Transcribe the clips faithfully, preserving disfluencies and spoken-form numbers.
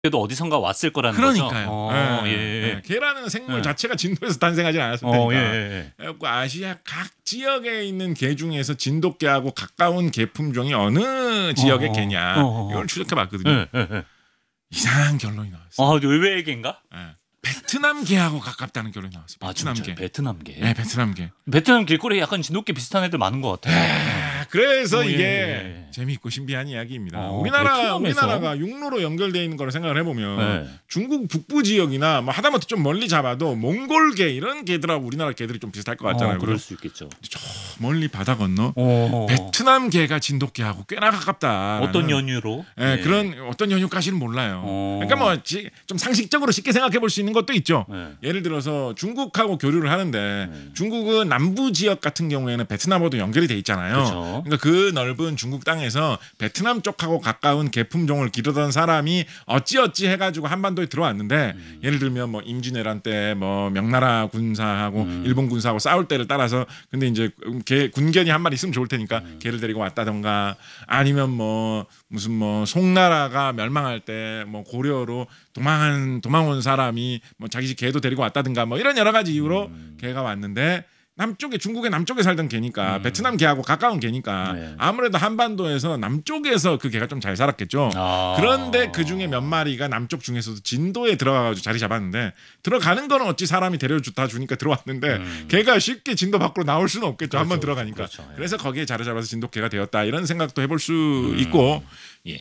그래도 어디선가 왔을 거라는 그러니까요. 거죠. 어, 예, 예. 예. 계란은 생물 예. 자체가 진도에서 탄생하지 않았을 어, 테니까. 예, 예. 그래갖고 아시아 각 지역에 있는 개 중에서 진돗개하고 가까운 개 품종이 어느 지역의 어, 개냐 어, 어, 어. 이걸 추적해봤거든요. 예, 예, 예. 이상한 결론이 나왔어요. 아, 의외의 개인가? 예. 베트남 개하고 가깝다는 결론이 나왔어요. 아, 베트남 진짜 개. 베트남 개. 네, 베트남 개. 베트남 길거리에 약간 진돗개 비슷한 애들 많은 것 같아요. 아, 그래서 어, 이게 예, 예. 재미있고 신비한 이야기입니다. 어, 우리나라 베트남에서? 우리나라가 육로로 연결되어 있는 거를 생각을 해보면 네. 중국 북부 지역이나 뭐 하다못해 좀 멀리 잡아도 몽골개 이런 개들하고 우리나라 개들이 좀 비슷할 것 같잖아요. 어, 그럴 그죠? 수 있겠죠. 저 멀리 바다 건너 어, 베트남 개가 진돗개하고 꽤나 가깝다. 어떤 연유로? 예, 네. 그런 어떤 연유까지는 몰라요. 어. 그러니까 뭐 좀 상식적으로 쉽게 생각해 볼 수 있는 것도 있죠. 네. 예를 들어서 중국하고 교류를 하는데 네. 중국은 남부 지역 같은 경우에는 베트남하고도 연결이 돼 있잖아요. 그쵸. 그러니까 그 넓은 중국 땅에서 베트남 쪽하고 가까운 개품종을 기르던 사람이 어찌어찌 해가지고 한반도에 들어왔는데 음. 예를 들면 뭐 임진왜란 때 뭐 명나라 군사하고 음. 일본 군사하고 싸울 때를 따라서 근데 이제 개 군견이 한 마리 있으면 좋을 테니까 음. 개를 데리고 왔다던가 아니면 뭐 무슨 뭐 송나라가 멸망할 때 뭐 고려로 도망한 도망 온 사람이 뭐 자기 집 개도 데리고 왔다든가 뭐 이런 여러 가지 이유로 음. 개가 왔는데 남쪽에 중국의 남쪽에 살던 개니까 음. 베트남 개하고 가까운 개니까 네. 아무래도 한반도에서 남쪽에서 그 개가 좀 잘 살았겠죠. 아. 그런데 그 중에 몇 마리가 남쪽 중에서도 진도에 들어가가지고 자리 잡았는데 들어가는 거는 어찌 사람이 데려다 주니까 들어왔는데 음. 개가 쉽게 진도 밖으로 나올 수는 없겠죠. 그렇죠, 한번 들어가니까. 그렇죠. 예. 그래서 거기에 자리 잡아서 진돗개가 되었다 이런 생각도 해볼 수 음. 있고 예.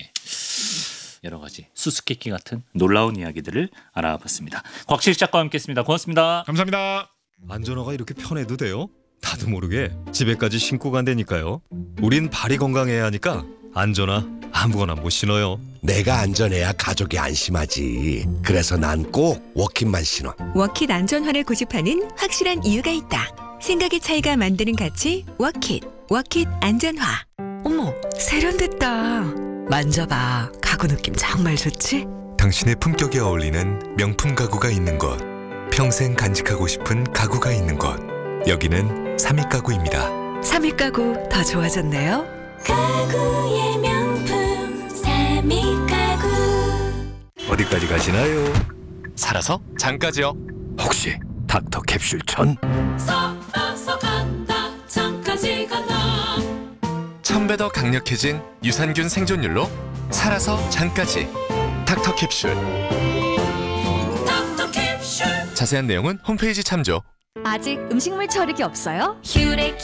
여러 가지 수수께끼 같은 놀라운 이야기들을 알아봤습니다. 곽실 작가와 함께했습니다. 고맙습니다. 감사합니다. 안전화가 이렇게 편해도 돼요? 나도 모르게 집에까지 신고 간다니까요. 우린 발이 건강해야 하니까 안전화 아무거나 못 신어요. 내가 안전해야 가족이 안심하지. 그래서 난 꼭 워킹만 신어. 워킷 안전화를 고집하는 확실한 이유가 있다. 생각의 차이가 만드는 가치 워킷. 워킷 안전화. 어머, 세련됐다. 만져봐. 가구 느낌 정말 좋지? 당신의 품격에 어울리는 명품 가구가 있는 곳, 평생 간직하고 싶은 가구가 있는 곳, 여기는 삼익 가구입니다. 삼익 가구 더 좋아졌네요. 가구의 명품 삼익 가구. 어디까지 가시나요? 살아서 장까지요. 혹시 닥터 캡슐 천? 썩어서 간다 잠까지 간다. 천 배 더 강력해진 유산균 생존율로 살아서 장까지. 닥터 캡슐. 닥터 캡슐. 자세한 내용은 홈페이지 참조. 아직 음식물 처리기 없어요? 큐렉